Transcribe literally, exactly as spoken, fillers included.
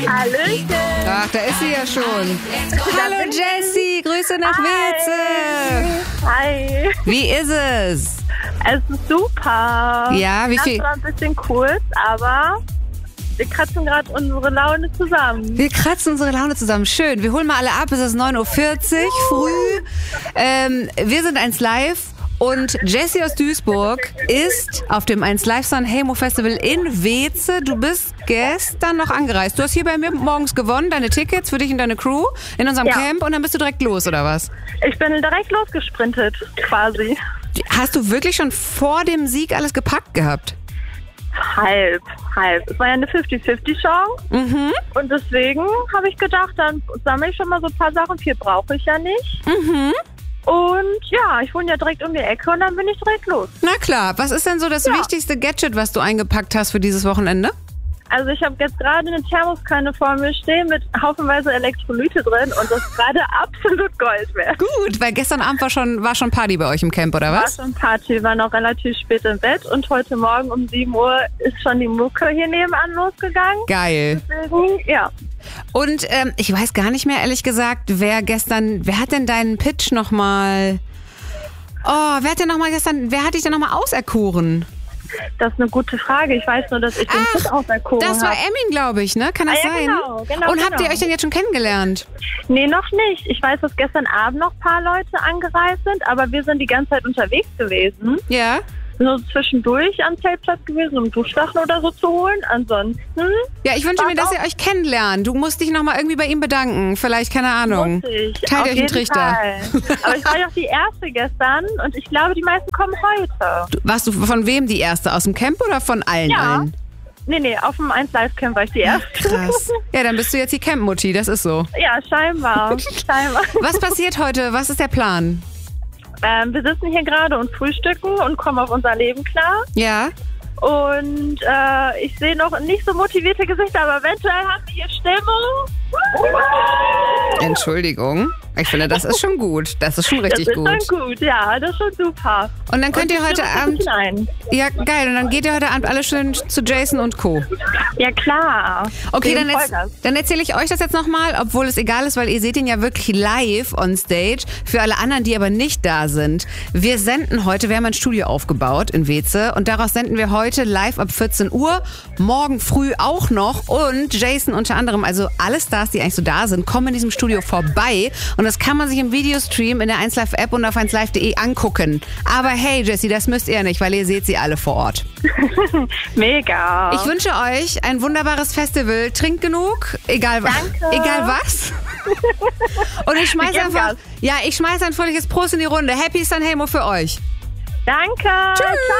Hallöchen. Ach, da ist sie ja schon. Hallo Jessie, Grüße nach Weze. Hi. Wie ist es? Es ist super. Ja, wie viel? Das war ein bisschen kurz, aber wir kratzen gerade unsere Laune zusammen. Wir kratzen unsere Laune zusammen. Schön. Wir holen mal alle ab. Es ist neun Uhr vierzig früh. Ähm, wir sind eins live. Und Jessie aus Duisburg ist auf dem eins Live San Hejmo Festival in Weze. Du bist gestern noch angereist. Du hast hier bei mir morgens gewonnen, deine Tickets für dich und deine Crew in unserem Ja. Camp und dann bist du direkt los, oder was? Ich bin direkt losgesprintet, quasi. Hast du wirklich schon vor dem Sieg alles gepackt gehabt? Halb, halb. Es war ja eine fünfzig fünfzig Chance. Mhm. Und deswegen habe ich gedacht, dann sammle ich schon mal so ein paar Sachen. Viel brauche ich ja nicht. Mhm. Und ja, ich wohne ja direkt um die Ecke und dann bin ich direkt los. Na klar. Was ist denn so das Ja. wichtigste Gadget, was du eingepackt hast für dieses Wochenende? Also ich habe jetzt gerade eine Thermoskanne vor mir stehen mit haufenweise Elektrolyte drin und das ist gerade absolut Gold wert. Gut, weil gestern Abend war schon, war schon Party bei euch im Camp, oder was? War schon Party, war noch relativ spät im Bett und heute Morgen um sieben Uhr ist schon die Mucke hier nebenan losgegangen. Geil. Deswegen, ja. Und ähm, ich weiß gar nicht mehr, ehrlich gesagt, wer gestern, wer hat denn deinen Pitch nochmal, oh, wer hat denn nochmal gestern, wer hat dich denn nochmal auserkoren? Das ist eine gute Frage. Ich weiß nur, dass ich den Ach, Tipp auserkoren Das war habe. Emin, glaube ich, ne? Kann das Ah, ja, sein? genau, genau, Und habt genau. ihr euch denn jetzt schon kennengelernt? Nee, noch nicht. Ich weiß, dass gestern Abend noch ein paar Leute angereist sind, aber wir sind die ganze Zeit unterwegs gewesen. Ja. Nur zwischendurch am Zeltplatz gewesen, um Duschsachen oder so zu holen. Ansonsten Ja, ich wünsche War's mir, dass auch- ihr euch kennenlernt. Du musst dich nochmal irgendwie bei ihm bedanken. Vielleicht, keine Ahnung. muss ich. Teilt Auf euch einen jeden Trichter. Fall. Aber ich war ja auch die Erste gestern und ich glaube, die meisten kommen heute. Du, warst du von wem die Erste? Aus dem Camp oder von allen? Ja. allen? Nee, nee, auf dem eins Live Camp war ich die Erste. Krass. Ja, dann bist du jetzt die Camp-Mutti, das ist so. Ja, scheinbar. scheinbar. Was passiert heute? Was ist der Plan? Ähm, wir sitzen hier gerade und frühstücken und kommen auf unser Leben klar. Ja? Und äh, ich sehe noch nicht so motivierte Gesichter, aber eventuell haben wir hier Stimmung. Entschuldigung. Ich finde, das ist schon gut. Das ist schon richtig das ist gut. schon gut, ja, das ist schon super. Und dann könnt Und ihr die heute Stimmung Abend... ist ein. Ja, geil. Und dann geht ihr heute Abend alle schön zu Jason und Co. Ja, klar. Okay, dann, Wegen erz Vollgas. dann erzähle ich euch das jetzt nochmal, obwohl es egal ist, weil ihr seht ihn ja wirklich live on stage. Für alle anderen, die aber nicht da sind. Wir senden heute, wir haben ein Studio aufgebaut in Weze und daraus senden wir heute live ab vierzehn Uhr. Morgen früh auch noch und Jason unter anderem, also alle Stars, die eigentlich so da sind, kommen in diesem Studio vorbei und das kann man sich im Videostream in der eins Live App und auf eins live punkt de angucken. Aber hey Jessie, das müsst ihr nicht, weil ihr seht sie alle vor Ort. Mega. Ich wünsche euch ein wunderbares Festival. Trinkt genug, egal, Danke. egal was. Und ich schmeiß Wir geben einfach, Gas. ja, ich schmeiß ein fröhliches Prost in die Runde. Happy San Hejmo für euch. Danke. Tschüss. Ciao.